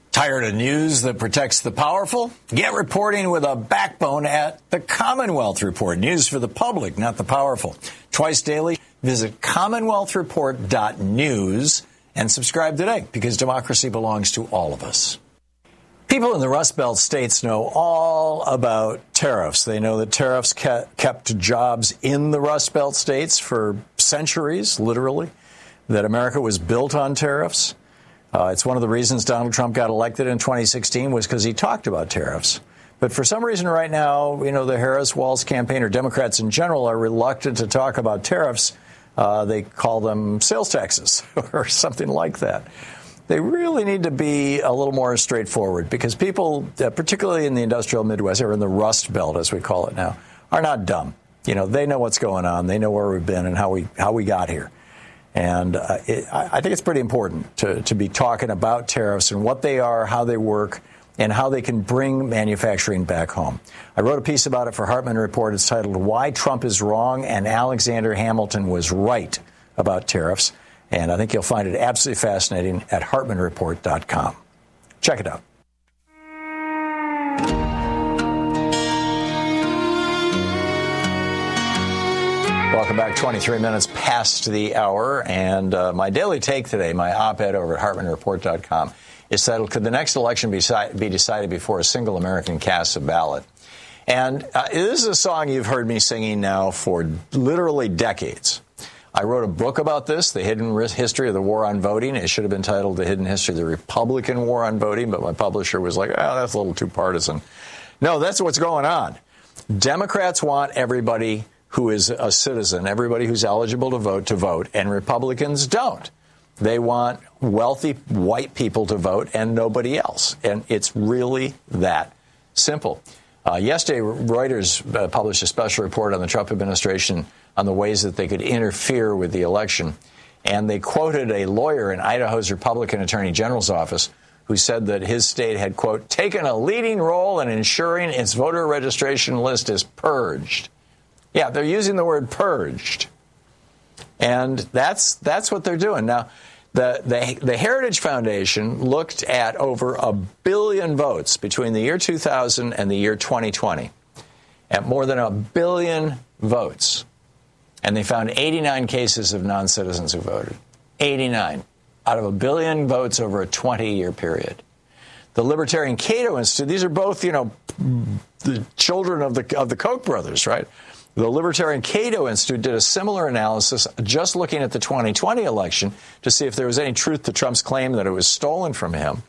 Tired of news that protects the powerful? Get reporting with a backbone at the Commonwealth Report. News for the public, not the powerful. Twice daily, visit commonwealthreport.news and subscribe today, because democracy belongs to all of us. People in the Rust Belt states know all about tariffs. They know that tariffs kept jobs in the Rust Belt states for centuries, literally, that America was built on tariffs. It's one of the reasons Donald Trump got elected in 2016 was because he talked about tariffs. But for some reason right now, the Harris-Walz campaign, or Democrats in general, are reluctant to talk about tariffs. They call them sales taxes or something like that. They really need to be a little more straightforward, because people, particularly in the industrial Midwest, or in the Rust Belt, as we call it now, are not dumb. They know what's going on. They know where we've been and how we got here. And I think it's pretty important to be talking about tariffs and what they are, how they work, and how they can bring manufacturing back home. I wrote a piece about it for Hartman Report. It's titled, "Why Trump is Wrong and Alexander Hamilton Was Right About Tariffs." And I think you'll find it absolutely fascinating at hartmanreport.com. Check it out. Welcome back. 23 minutes past the hour. And my daily take today, my op-ed over at hartmanreport.com, is titled, "Could the next election be decided before a single American casts a ballot?" And this is a song you've heard me singing now for literally decades. I wrote a book about this, The Hidden History of the War on Voting. It should have been titled The Hidden History of the Republican War on Voting, but my publisher was like, that's a little too partisan. No, that's what's going on. Democrats want everybody who is a citizen, everybody who's eligible to vote, and Republicans don't. They want wealthy white people to vote and nobody else. And it's really that simple. Yesterday, Reuters published a special report on the Trump administration on the ways that they could interfere with the election. And they quoted a lawyer in Idaho's Republican Attorney General's office who said that his state had, quote, taken a leading role in ensuring its voter registration list is purged. Yeah, they're using the word purged. And that's what they're doing. Now, the Heritage Foundation looked at over 1 billion votes between the year 2000 and the year 2020, at more than 1 billion votes. And they found 89 cases of non-citizens who voted. 89 out of 1 billion votes over a 20-year period. The Libertarian Cato Institute, these are both, the children of the Koch brothers, right? The Libertarian Cato Institute did a similar analysis just looking at the 2020 election to see if there was any truth to Trump's claim that it was stolen from him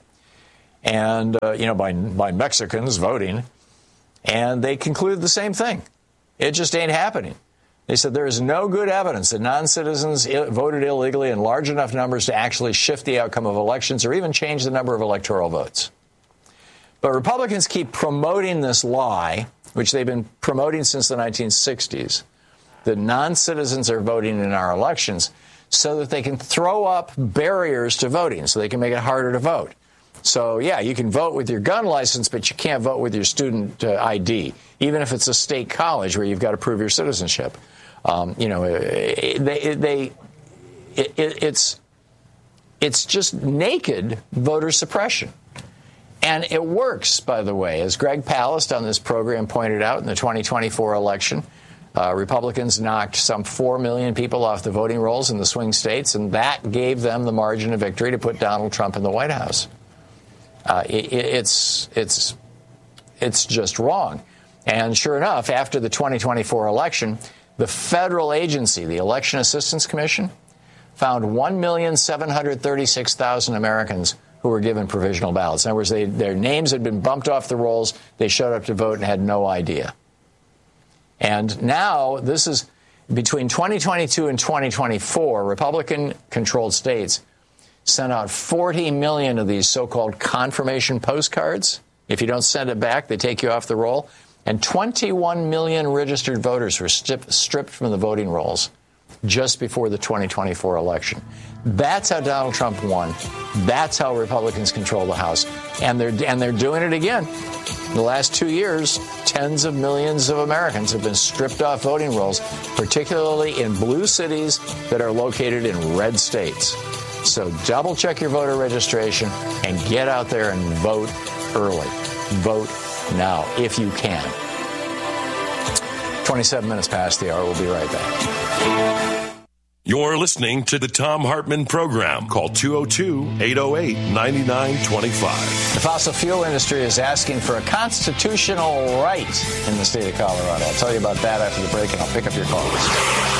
and, by Mexicans voting. And they concluded the same thing. It just ain't happening. They said there is no good evidence that non-citizens voted illegally in large enough numbers to actually shift the outcome of elections or even change the number of electoral votes. But Republicans keep promoting this lie, which they've been promoting since the 1960s, that non-citizens are voting in our elections, so that they can throw up barriers to voting, so they can make it harder to vote. So, yeah, you can vote with your gun license, but you can't vote with your student ID, even if it's a state college where you've got to prove your citizenship. It's just naked voter suppression. And it works, by the way. As Greg Palast on this program pointed out, in the 2024 election, Republicans knocked some 4 million people off the voting rolls in the swing states, and that gave them the margin of victory to put Donald Trump in the White House. It's just wrong. And sure enough, after the 2024 election, the federal agency, the Election Assistance Commission, found 1,736,000 Americans who were given provisional ballots. In other words, their names had been bumped off the rolls. They showed up to vote and had no idea. And now, this is between 2022 and 2024, Republican-controlled states sent out 40 million of these so-called confirmation postcards. If you don't send it back, they take you off the roll. And 21 million registered voters were stripped from the voting rolls just before the 2024 election. That's how Donald Trump won. That's how Republicans control the House. And they're doing it again. In the last 2 years, tens of millions of Americans have been stripped off voting rolls, particularly in blue cities that are located in red states. So double check your voter registration and get out there and vote early. Vote now, if you can. 27 minutes past the hour. We'll be right back. You're listening to the Thom Hartmann Program. Call 202-808-9925. The fossil fuel industry is asking for a constitutional right in the state of Colorado. I'll tell you about that after the break, and I'll pick up your calls.